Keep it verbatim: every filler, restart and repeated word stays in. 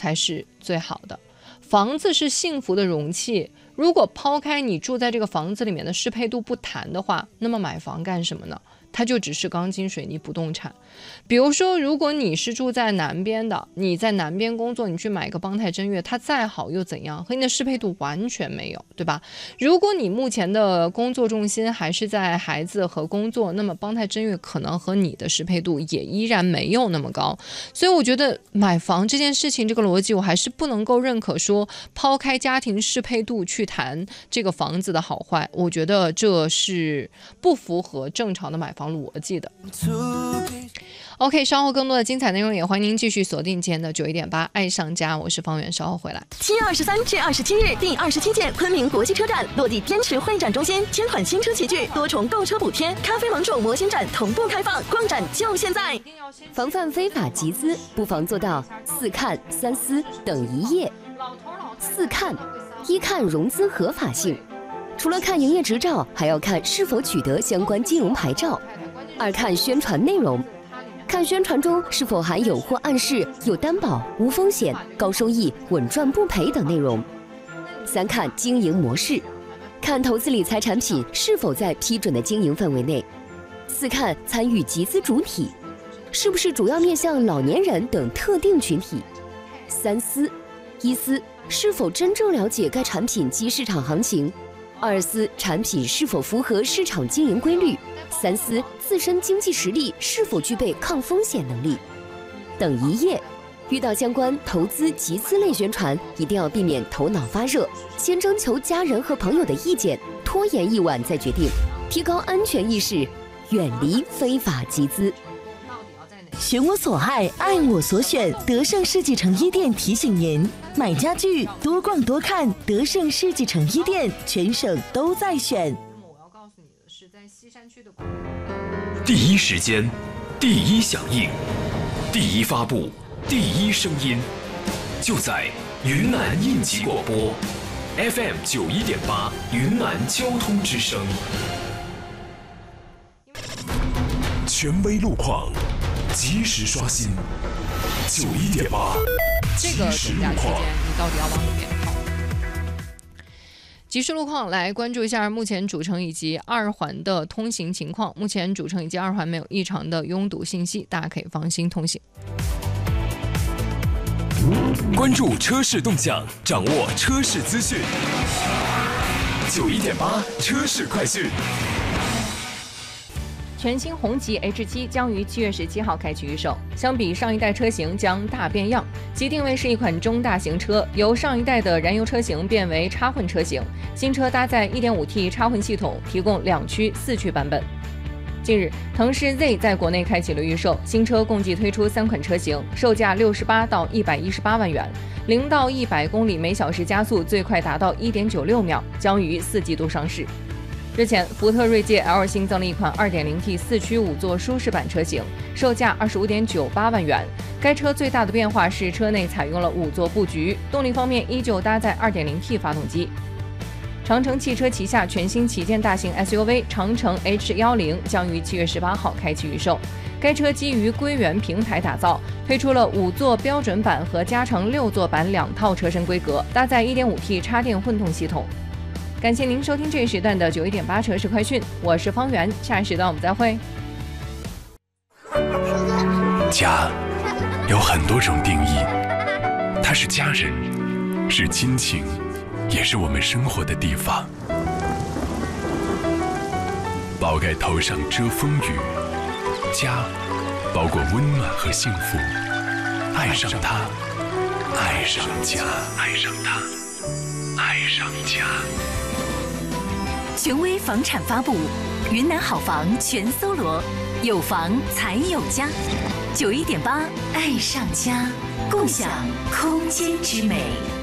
才是最好的。房子是幸福的容器，如果抛开你住在这个房子里面的适配度不谈的话，那么买房干什么呢？它就只是钢筋水泥不动产。比如说，如果你是住在南边的，你在南边工作，你去买个邦泰真悦，它再好又怎样？和你的适配度完全没有，对吧？如果你目前的工作重心还是在孩子和工作，那么邦泰真悦可能和你的适配度也依然没有那么高。所以我觉得买房这件事情，这个逻辑我还是不能够认可说，抛开家庭适配度去谈这个房子的好坏，我觉得这是不符合正常的买房逻辑的。OK， 稍后更多的精彩内容也欢迎您继续锁定今天的九一点八爱上家，我是方圆，稍后回来。 七月二十三至二十七日，第二十七届昆明国际车展落地滇池会展中心，千款新车齐聚，多重购车补贴，咖啡盟主模型展同步开放，逛展就现在。 防范非法集资，不妨做到四看三思等一业。四看，一看融资合法性，除了看营业执照，还要看是否取得相关金融牌照。二看宣传内容，看宣传中是否含有或暗示有担保、无风险、高收益、稳赚不赔等内容。三看经营模式，看投资理财产品是否在批准的经营范围内。四看参与集资主体，是不是主要面向老年人等特定群体。三思，一思是否真正了解该产品及市场行情。二思产品是否符合市场经营规律。三思自身经济实力是否具备抗风险能力。等一业，遇到相关投资集资类宣传，一定要避免头脑发热，先征求家人和朋友的意见，拖延一晚再决定，提高安全意识，远离非法集资。 选我所爱，爱我所选。德胜世纪城一店提醒您：买家具多逛多看，德胜世纪城一店全省都在选。 我要告诉你的是，在西山区的第一时间，第一响应，第一发布，第一声音，就在云南应急广播 F M 九一点八，云南交通之声， 权威路况。及时刷新，九一点八。 这个暑假期间，你到底要往哪边跑？及时路况来关注一下目前主城以及二环的通行情况。目前主城以及二环没有异常的拥堵信息，大家可以放心通行。 关注车市动向，掌握车市资讯。九一点八车市快讯。 全新红旗 H 七 将于七月十七号开启预售。相比上一代车型将大变样，其定位是一款中大型车，由上一代的燃油车型变为插混车型。新车搭载 一点五 T 插混系统，提供两驱、四驱版本。近日，腾势 Z 在国内开启了预售，新车共计推出三款车型，售价六十八到一百一十八万元，零到一百公里每小时加速最快达到一点九六秒，将于四季度上市。日前，福特锐界 L 新增了一款 二点零 T 四驱五座舒适版车型，售价二十五点九八万元。该车最大的变化是车内采用了五座布局，动力方面依旧搭载 二点零 T 发动机。长城汽车旗下全新旗舰大型 S U V 长城 H 一零 将于七月十八号开启预售。该车基于归元平台打造，推出了五座标准版和加长六座版两套车身规格，搭载 一点五 T 插电混动系统。感谢您收听这一时段的九一点八车市快讯，我是方圆，下一时段我们再会。 家有很多种定义，它是家人，是亲情，也是我们生活的地方。宝盖头上遮风雨，家包括温暖和幸福。爱上它，爱上家，爱上它，爱上家。 权威房产发布，云南好房全搜罗，有房才有家。九一点八，爱上家，共享空间之美。